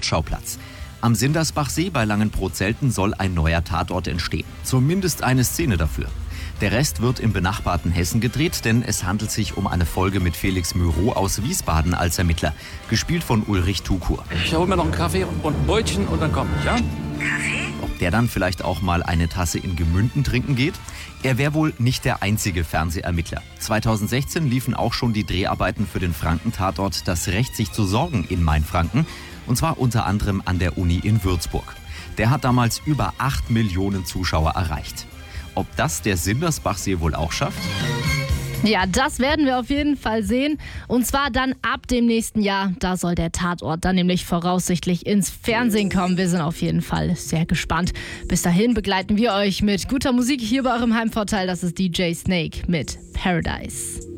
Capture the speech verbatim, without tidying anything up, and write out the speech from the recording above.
Sportschauplatz. Am Sindersbachsee bei Langenbrot-Zelten soll ein neuer Tatort entstehen. Zumindest eine Szene dafür. Der Rest wird im benachbarten Hessen gedreht, denn es handelt sich um eine Folge mit Felix Mürow aus Wiesbaden als Ermittler, gespielt von Ulrich Tukur. Ich hole mir noch einen Kaffee und ein Brötchen und dann komme ich, ja? Ob der dann vielleicht auch mal eine Tasse in Gemünden trinken geht? Er wäre wohl nicht der einzige Fernsehermittler. zweitausendsechzehn liefen auch schon die Dreharbeiten für den Franken-Tatort Das Recht, sich zu sorgen in Mainfranken. Und zwar unter anderem an der Uni in Würzburg. Der hat damals über acht Millionen Zuschauer erreicht. Ob das der Sindersbachsee wohl auch schafft? Ja, das werden wir auf jeden Fall sehen. Und zwar dann ab dem nächsten Jahr. Da soll der Tatort dann nämlich voraussichtlich ins Fernsehen kommen. Wir sind auf jeden Fall sehr gespannt. Bis dahin begleiten wir euch mit guter Musik hier bei eurem Heimvorteil. Das ist D J Snake mit Paradise.